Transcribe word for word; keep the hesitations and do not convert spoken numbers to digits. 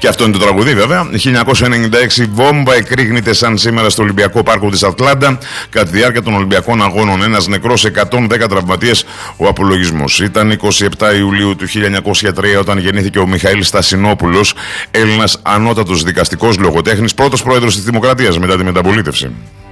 Και αυτό είναι το τραγουδί, βέβαια. χίλια εννιακόσια ενενήντα έξι, βόμβα εκρήγνεται σαν σήμερα στο Ολυμπιακό Πάρκο της Ατλάντα κατά τη διάρκεια των Ολυμπιακών Αγώνων. Ένας νεκρός, εκατόν δέκα τραυματίες. Ο απολογισμός ήταν εικοστή εβδόμη Ιουλίου του χίλια εννιακόσια τρία, όταν γεννήθηκε ο Μιχαήλ Στασινόπουλος, Έλληνας ανώτατος δικαστικός λογοτέχνης, πρώτος πρόεδρος της Δημοκρατίας μετά τη μεταπολίτευση.